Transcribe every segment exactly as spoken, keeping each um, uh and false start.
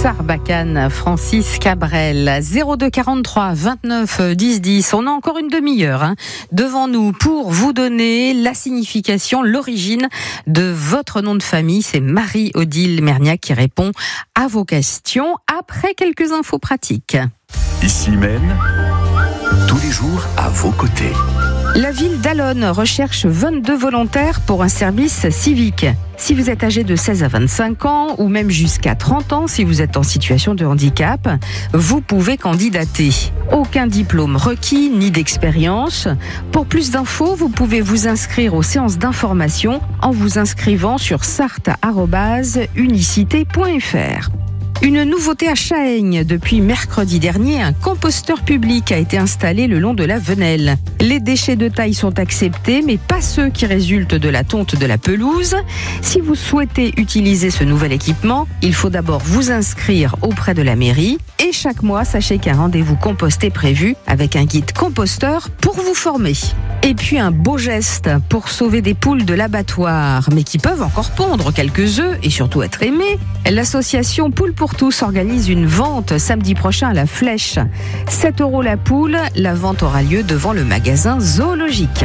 Sarbacane, Francis Cabrel, zéro deux quarante-trois vingt-neuf dix dix. On a encore une demi-heure hein, devant nous pour vous donner la signification, l'origine de votre nom de famille. C'est Marie-Odile Merniac qui répond à vos questions après quelques infos pratiques. Ici Maine, tous les jours à vos côtés. La ville d'Allonne recherche vingt-deux volontaires pour un service civique. Si vous êtes âgé de seize à vingt-cinq ans ou même jusqu'à trente ans, si vous êtes en situation de handicap, vous pouvez candidater. Aucun diplôme requis ni d'expérience. Pour plus d'infos, vous pouvez vous inscrire aux séances d'information en vous inscrivant sur sarthe arobase unicité point f r. Une nouveauté à Chaëgne. Depuis mercredi dernier, un composteur public a été installé le long de la Venelle. Les déchets de taille sont acceptés, mais pas ceux qui résultent de la tonte de la pelouse. Si vous souhaitez utiliser ce nouvel équipement, il faut d'abord vous inscrire auprès de la mairie. Et chaque mois, sachez qu'un rendez-vous compost est prévu avec un guide composteur pour vous former. Et puis un beau geste pour sauver des poules de l'abattoir, mais qui peuvent encore pondre quelques œufs et surtout être aimées. L'association Poules pour tous organise une vente samedi prochain à la Flèche. sept euros la poule, la vente aura lieu devant le magasin zoologique.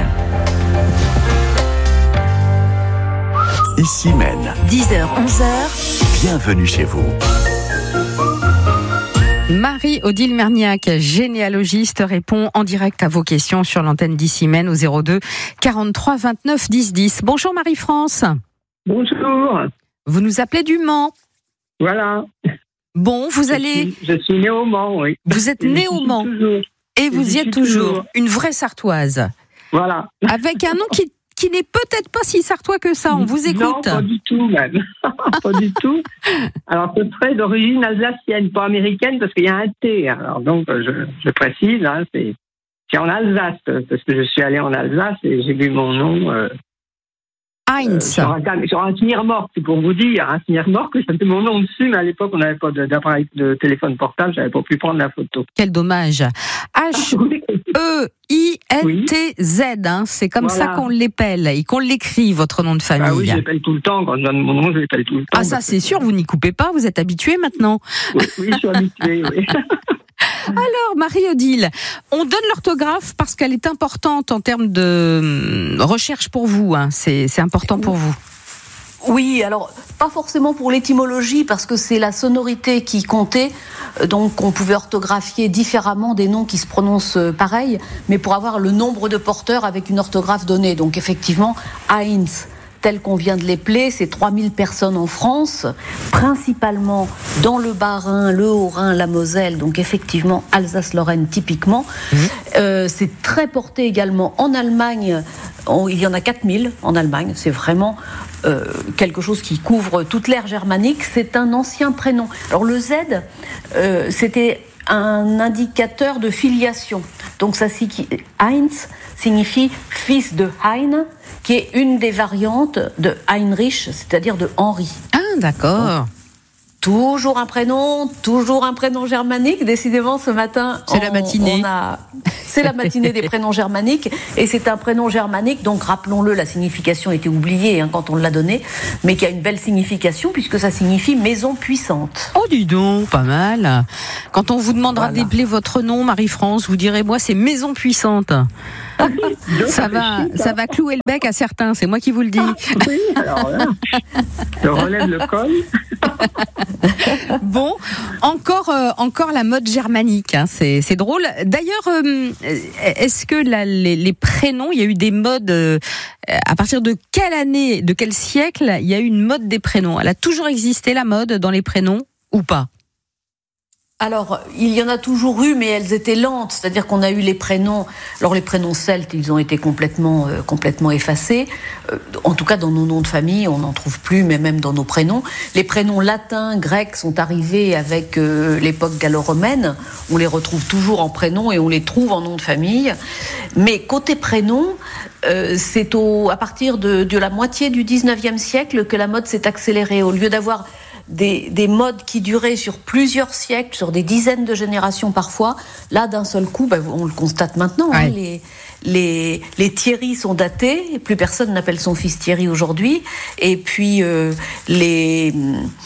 Ici Maine, dix heures onze heures. Bienvenue chez vous. Marie-Odile Merniac, généalogiste, répond en direct à vos questions sur l'antenne d'Ici Maine au zéro deux quarante-trois vingt-neuf dix dix. Bonjour Marie-France. Bonjour. Vous nous appelez du Mans. Voilà. Bon, vous je allez... Suis, je suis née au Mans, oui. Vous êtes née au Mans. Toujours. Et vous y êtes toujours. toujours. Une vraie Sartoise. Voilà. Avec un nom qui, qui n'est peut-être pas si sartois que ça. On vous écoute. Non, pas du tout même. Pas du tout. Alors, ce serait d'origine alsacienne, pas américaine, parce qu'il y a un T. Alors, donc, je, je précise, hein, c'est, c'est en Alsace, parce que je suis allée en Alsace et j'ai vu mon nom... Euh, Heinz. Euh, sur, un, sur un smearmort, c'est pour vous dire, un smearmort que j'avais mon nom dessus, mais à l'époque, on n'avait pas de, d'appareil de téléphone portable, j'avais pas pu prendre la photo. Quel dommage. H E I N T Z, hein, c'est comme voilà. Ça qu'on l'épelle et qu'on l'écrit, votre nom de famille. Ah oui, je l'épelle tout le temps, quand je donne mon nom, je l'épelle tout le temps. Ah ça, c'est sûr, vous n'y coupez pas, vous êtes habitué maintenant. Oui, oui, je suis habitué, oui. Alors, Marie-Odile, on donne l'orthographe parce qu'elle est importante en termes de recherche pour vous. Hein. C'est, c'est important pour vous. Oui, alors pas forcément pour l'étymologie parce que c'est la sonorité qui comptait, donc on pouvait orthographier différemment des noms qui se prononcent pareil, mais pour avoir le nombre de porteurs avec une orthographe donnée. Donc effectivement, Heinz, tel qu'on vient de l'épeler, c'est trois mille personnes en France, principalement dans le Bas-Rhin, le Haut-Rhin, la Moselle, donc effectivement Alsace-Lorraine typiquement. Mmh. Euh, c'est très porté également en Allemagne, on, il y en a quatre mille en Allemagne, c'est vraiment euh, quelque chose qui couvre toute l'ère germanique, c'est un ancien prénom. Alors le Z, euh, c'était un indicateur de filiation. Donc ça, Heinz signifie fils de Hein, qui est une des variantes de Heinrich, c'est-à-dire de Henri. Ah, d'accord. Donc, toujours un prénom, toujours un prénom germanique. Décidément, ce matin, c'est on, la matinée. On a... C'est la matinée des prénoms germaniques, et c'est un prénom germanique, donc rappelons-le, la signification était oubliée hein, quand on l'a donné, mais qui a une belle signification puisque ça signifie maison puissante. Oh dis donc, pas mal. Quand on vous demandera voilà. d'épeler votre nom, Marie-France, vous direz, moi c'est maison puissante. Ça va, ça va clouer le bec à certains, c'est moi qui vous le dis. Ah, oui, alors là, je relève le col. Bon, encore, euh, encore la mode germanique, hein, c'est, c'est drôle. D'ailleurs, euh, est-ce que la, les, les prénoms, il y a eu des modes, euh, à partir de quelle année, de quel siècle, il y a eu une mode des prénoms ? Elle a toujours existé la mode dans les prénoms ou pas ? Alors, il y en a toujours eu, mais elles étaient lentes. C'est-à-dire qu'on a eu les prénoms... Alors, les prénoms celtes, ils ont été complètement, euh, complètement effacés. Euh, en tout cas, dans nos noms de famille, on n'en trouve plus, mais même dans nos prénoms. Les prénoms latins, grecs sont arrivés avec euh, l'époque gallo-romaine. On les retrouve toujours en prénoms et on les trouve en nom de famille. Mais côté prénoms, euh, c'est au, à partir de, de la moitié du dix-neuvième siècle que la mode s'est accélérée. Au lieu d'avoir... Des, des modes qui duraient sur plusieurs siècles, sur des dizaines de générations parfois. Là, d'un seul coup, ben, on le constate maintenant, ouais. hein, les, les, les Thierry sont datés, plus personne n'appelle son fils Thierry aujourd'hui, et puis euh, les...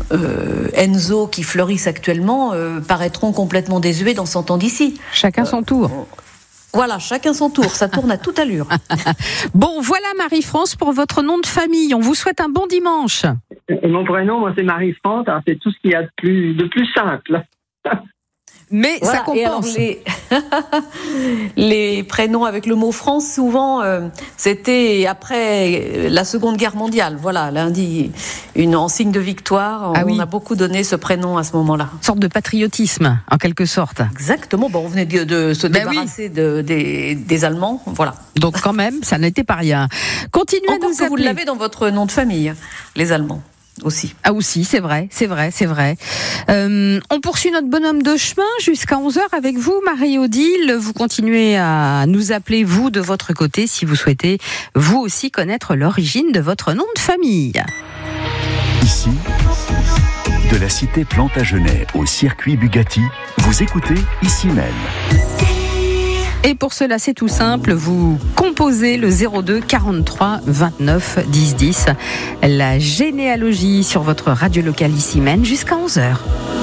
euh, Enzo qui fleurissent actuellement euh, paraîtront complètement désuets dans cent ans d'ici. Chacun son tour. Euh, Voilà, chacun son tour, ça tourne à toute allure. Bon, voilà Marie-France pour votre nom de famille. On vous souhaite un bon dimanche. Et mon prénom, moi, c'est Marie-France. Alors, c'est tout ce qu'il y a de plus, de plus simple. Mais Voilà, ça compense. et alors, les... les prénoms avec le mot France, souvent, euh, c'était après la Seconde Guerre mondiale. Voilà, lundi, une, en signe de victoire, on, Ah oui. on a beaucoup donné ce prénom à ce moment-là. Une sorte de patriotisme, en quelque sorte. Exactement, bon, on venait de, de se Ben débarrasser de, des, des Allemands, voilà. Donc quand même, ça n'était pas rien. Continuez à Encore nous que vous appeler. l'avez dans votre nom de famille, les Allemands. Aussi. Ah aussi, c'est vrai, c'est vrai, c'est vrai. Euh, on poursuit notre bonhomme de chemin jusqu'à onze heures avec vous, Marie-Odile. Vous continuez à nous appeler, vous, de votre côté, si vous souhaitez, vous aussi, connaître l'origine de votre nom de famille. Ici, de la cité Plantagenet au circuit Bugatti, vous écoutez Ici même. Et pour cela, c'est tout simple, vous composez le zéro deux quarante-trois vingt-neuf dix dix, la généalogie sur votre radio locale Ici même jusqu'à onze heures.